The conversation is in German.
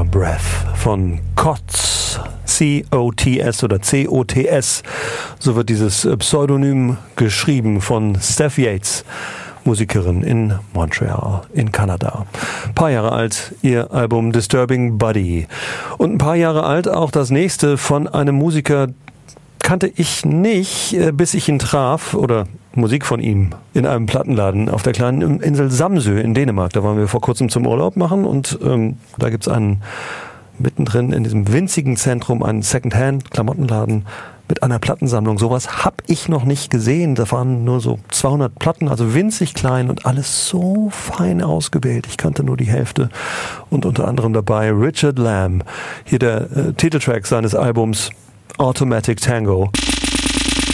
Breath von COTS, C-O-T-S oder C-O-T-S, so wird dieses Pseudonym geschrieben, von Steph Yates, Musikerin in Montreal in Kanada. Ein paar Jahre alt ihr Album Disturbing Body. Und ein paar Jahre alt auch das nächste von einem Musiker, kannte ich nicht, bis ich ihn traf, oder Musik von ihm, in einem Plattenladen auf der kleinen Insel Samsø in Dänemark. Da waren wir vor kurzem zum Urlaub machen und da gibt's einen mittendrin in diesem winzigen Zentrum einen Secondhand-Klamottenladen mit einer Plattensammlung. Sowas habe ich noch nicht gesehen. Da waren nur so 200 Platten, also winzig klein und alles so fein ausgewählt. Ich kannte nur die Hälfte. Und unter anderem dabei Richard Lamb. Hier der Titeltrack seines Albums Automatic Tango.